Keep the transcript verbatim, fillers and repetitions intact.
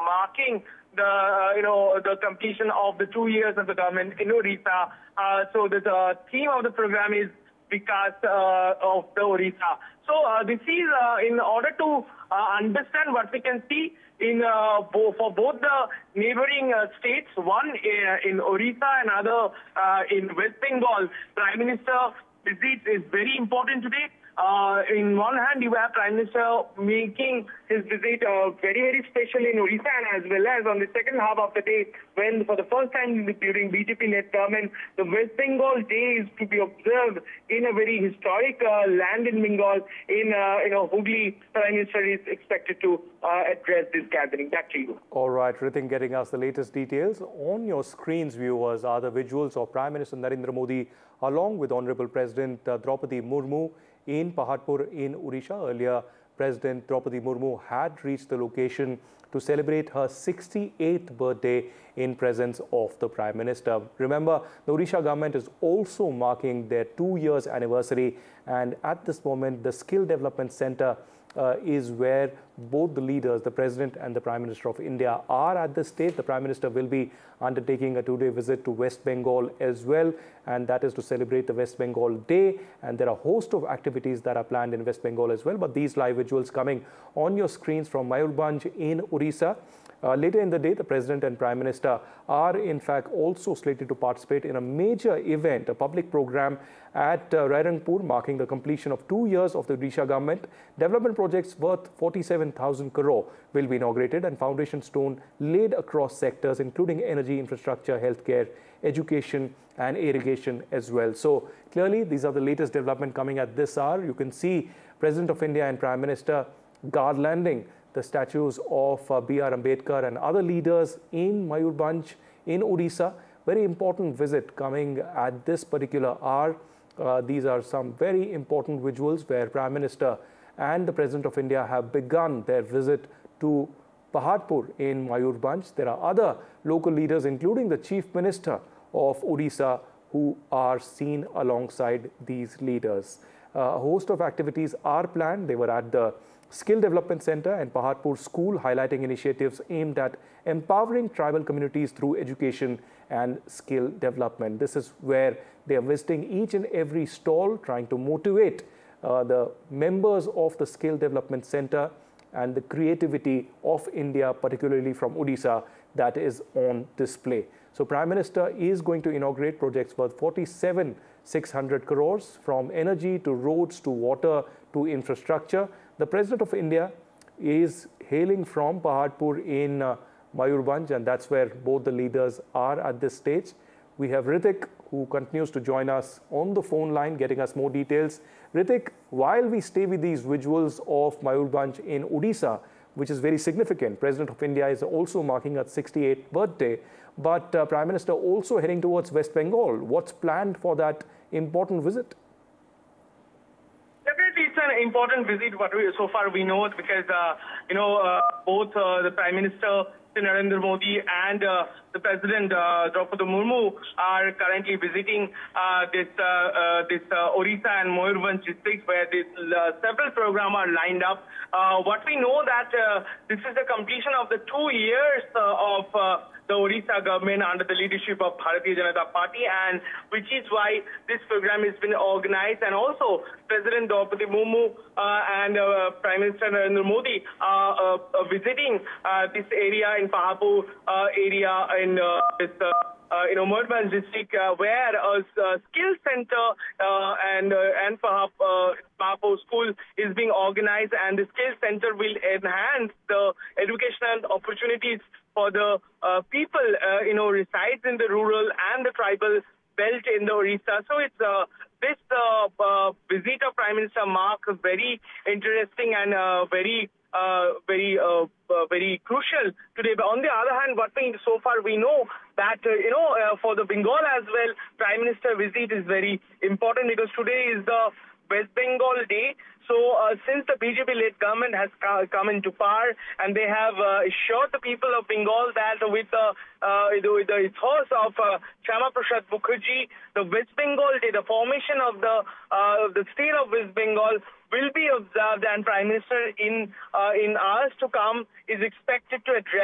marking the uh, you know the completion of the two years of the government in Odisha. Uh, so the uh, theme of the program is Vikas uh, of the Odisha. So uh, this is uh, in order to uh, understand what we can see in uh, bo for both the neighboring uh, states, one uh, in Odisha and other uh, in West Bengal. Prime Minister visit is very important today. Uh, in one hand, you have Prime Minister making his visit uh, very, very special in Odisha, and as well as on the second half of the day, when for the first time during B J P-led government, the West Bengal Day is to be observed in a very historic uh, land in Bengal. In uh, you know, Hooghly, Prime Minister is expected to uh, address this gathering. Back to you. All right, Ritin, getting us the latest details. On your screens, viewers, are the visuals of Prime Minister Narendra Modi along with Honorable President uh, Draupadi Murmu in Paharpur in Odisha. Earlier, President Draupadi Murmu had reached the location to celebrate her sixty-eighth birthday in presence of the Prime Minister. Remember, the Odisha government is also marking their two years anniversary, and at this moment, the Skill Development Center Uh, is where both the leaders, the President and the Prime Minister of India, are at this stage. The Prime Minister will be undertaking a two-day visit to West Bengal as well, and that is to celebrate the West Bengal Day. And there are a host of activities that are planned in West Bengal as well. But these live visuals coming on your screens from Mayurbhanj in Odisha. Uh, later in the day, the President and Prime Minister are in fact also slated to participate in a major event, a public program at uh, Rairangpur, marking the completion of two years of the Odisha government. Development projects worth forty-seven thousand crore will be inaugurated and foundation stone laid across sectors including energy, infrastructure, healthcare, education and irrigation as well. So clearly these are the latest development coming at this hour. You can see President of India and Prime Minister garlanding the statues of uh, B R Ambedkar and other leaders in Mayurbhanj in Odisha. Very important visit coming at this particular hour. Uh, these are some very important visuals where Prime Minister and the President of India have begun their visit to Paharpur in Mayurbhanj. There are other local leaders, including the Chief Minister of Odisha, who are seen alongside these leaders. Uh, a host of activities are planned. They were at the Skill Development Center and Paharpur School, highlighting initiatives aimed at empowering tribal communities through education and skill development. This is where they are visiting each and every stall, trying to motivate uh, the members of the Skill Development Center and the creativity of India, particularly from Odisha, that is on display. So Prime Minister is going to inaugurate projects worth forty-seven thousand six hundred crores, from energy to roads to water to infrastructure. The President of India is hailing from Paharpur in uh, Mayurbhanj, and that's where both the leaders are at this stage. We have Ritik, who continues to join us on the phone line, getting us more details. Ritik, while we stay with these visuals of Mayurbhanj in Odisha, which is very significant, President of India is also marking her sixty-eighth birthday, but uh, Prime Minister also heading towards West Bengal. What's planned for that important visit? It's an important visit, what we, so far we know, because, uh, you know, uh, both uh, the Prime Minister, Narendra Modi, and uh, the President, uh, Draupadi Murmu, are currently visiting uh, this uh, uh, this uh, Odisha and Mayurbhanj districts, where this, uh, several programs are lined up. Uh, what we know that uh, this is the completion of the two years uh, of uh, the Odisha government under the leadership of Bharatiya Janata Party, and which is why this program has been organized. And also, President Draupadi Murmu uh, and uh, Prime Minister Narendra Modi are uh, uh, visiting uh, this area in Paharpur uh, area in uh, this uh, uh, you know Mayurbhanj district, uh, where a uh, skill center uh, and uh, and Paharpur, uh, Paharpur school is being organized, and the skill center will enhance the educational opportunities for the uh, people, uh, you know, resides in the rural and the tribal belt in the Odisha. So it's uh, this uh, uh, visit of Prime Minister Mark very interesting and uh, very, uh, very, uh, uh, very crucial today. But on the other hand, what we so far we know that uh, you know uh, for the Bengal as well, Prime Minister visit is very important, because today is the West Bengal Day. So uh, since the B J P-led government has come into power, and they have uh, assured the people of Bengal that with the, uh, with the ethos of uh, Shyama Prasad Mukherjee, the West Bengal Day, the formation of the uh, the state of West Bengal will be observed, and Prime Minister in uh, in hours to come is expected to address